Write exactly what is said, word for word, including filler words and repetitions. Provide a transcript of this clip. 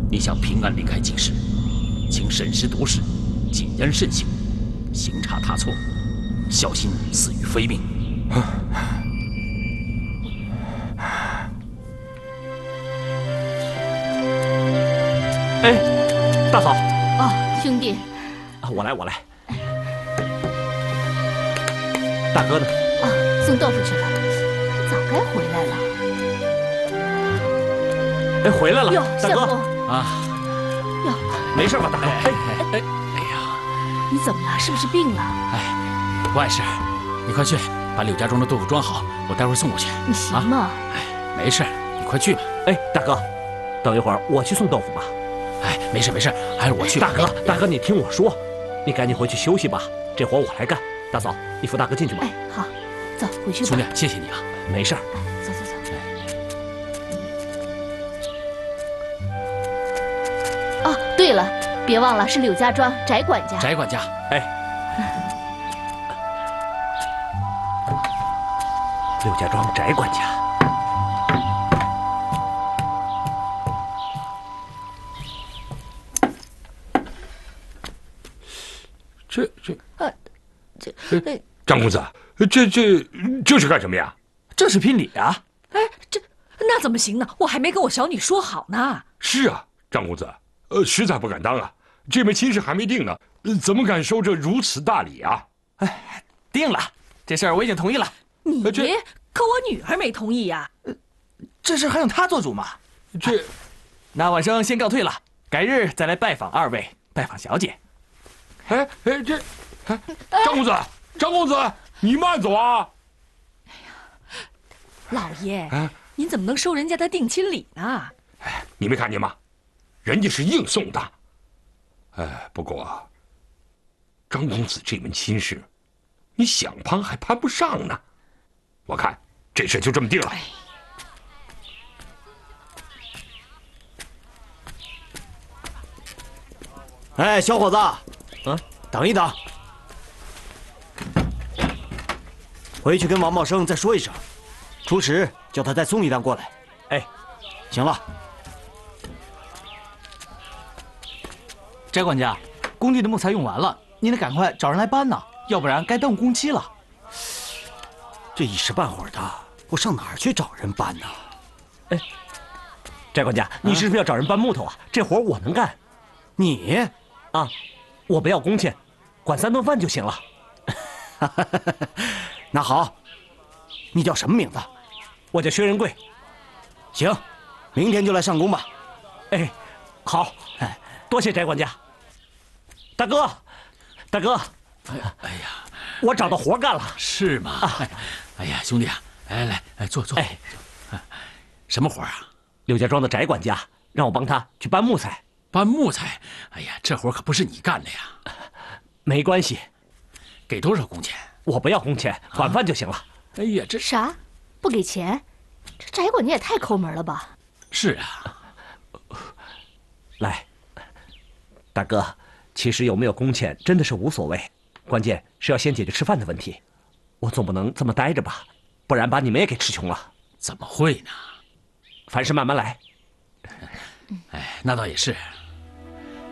你想平安离开京师，请审时度势，谨言慎行，行差踏错，小心死于非命。 哎，大嫂。 哦，兄弟。 我来，我来。大哥呢？ 啊，送豆腐去了，早该回来了。 哎，回来了， 哟， 大哥啊， 哟， 没事吧，大哥？哎哎哎哎呀， 你怎么了？是不是病了？ 哎，不碍事，你快去把柳家庄的豆腐装好，我待会儿送过去。 你行吗？ 哎，没事，你快去吧。 哎，大哥，等一会儿我去送豆腐吧。 哎，没事没事，还是我去吧。 大哥，大哥，你听我说，你赶紧回去休息吧，这活我来干。大嫂，你扶大哥进去吧。 哎，好，走，回去吧。 兄弟，谢谢你啊。 没事儿。 哎，走走走。哦，对了，别忘了是柳家庄翟管家。 翟管家， 哎，柳家庄翟管家。 这这呃，这张公子，这这这是干什么呀？ 这是聘礼啊！ 哎，这那怎么行呢？我还没跟我小女说好呢。 是啊，张公子，呃，实在不敢当啊。这门亲事还没定呢，怎么敢收这如此大礼啊？ 哎，定了，这事儿我已经同意了。 你可我女儿没同意呀。 呃，这事还用她做主吗？ 这， 那晚生先告退了，改日再来拜访二位，拜访小姐。 哎哎，这，哎，张公子，张公子，你慢走啊！ 哎呀，老爷，啊，您怎么能收人家的定亲礼呢？ 哎，你没看见吗？人家是硬送的。哎，不过，张公子这门亲事，你想攀还攀不上呢。我看这事就这么定了。 哎，小伙子。 嗯， 等一等，回去跟王茂生再说一声，初时叫他再送一担过来。 哎， 行了。 翟管家，工地的木材用完了，你得赶快找人来搬呢，要不然该耽误工期了。 这一时半会儿的，我上哪儿去找人搬呢？ 哎，翟管家，你是不是要找人搬木头啊？这活我能干。 你啊？我不要工钱，管三顿饭就行了。 那好，你叫什么名字？ 我叫薛仁贵。 行，明天就来上工吧。 哎，好，多谢翟管家。大哥，大哥， 哎呀，哎呀， 我找到活干了。 是吗？啊、哎呀，兄弟啊，来来来，坐坐。哎，什么活啊？ 柳家庄的翟管家让我帮他去搬木材。 搬木材，哎呀，这活可不是你干的呀。 没关系， 给多少工钱？ 我不要工钱，管饭就行了。啊、 哎呀，这啥？不给钱？这翟管家也太抠门了吧？ 是啊。 来，大哥，其实有没有工钱真的是无所谓，关键是要先解决吃饭的问题。我总不能这么待着吧，不然把你们也给吃穷了。 怎么会呢？ 凡事慢慢来。 哎，那倒也是。